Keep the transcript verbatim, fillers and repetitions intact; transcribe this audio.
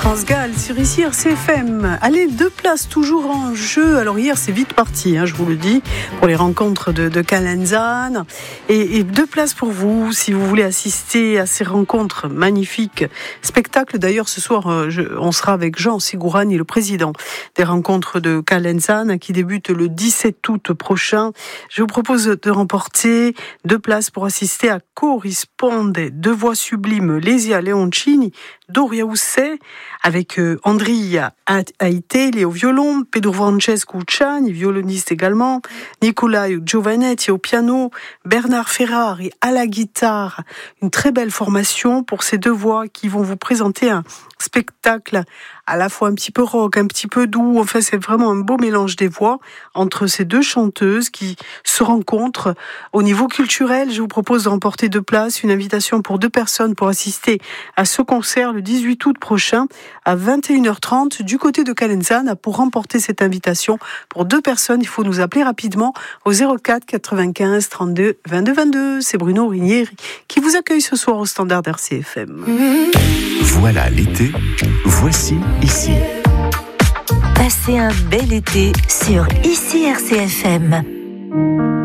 France Gall sur ici R C F M. Allez, deux places toujours en jeu. Alors hier c'est vite parti, hein, je vous le dis, pour les rencontres de, de Calenzane. Et, et deux places pour vous si vous voulez assister à ces rencontres magnifiques. Spectacle d'ailleurs ce soir, euh, je, on sera avec Jean Sigourani, le président des rencontres de Calenzane, qui débute le dix-sept août prochain. Je vous propose de remporter deux places pour assister à Corrisponde, deux voix sublimes, Lesia Leoncini, Doria Usse, avec euh, Andrea Aiteli au violon, Pedro Francesco Ucciani, violoniste également, Nicolai Giovanetti au piano, Bernard Ferrari à la guitare. Une très belle formation pour ces deux voix qui vont vous présenter un spectacle à la fois un petit peu rock, un petit peu doux. Enfin, c'est vraiment un beau mélange des voix entre ces deux chanteuses qui se rencontrent. Au niveau culturel, je vous propose de remporter deux places, une invitation pour deux personnes pour assister à ce concert le dix-huit août prochain à vingt et une heures trente du côté de Calenzane. Pour remporter cette invitation pour deux personnes, il faut nous appeler rapidement au zéro quatre quatre-vingt-quinze trente-deux vingt-deux vingt-deux. C'est Bruno Rinieri qui vous accueille ce soir au standard R C F M. Voilà l'été, voici ici. Passez un bel été sur ici R C F M.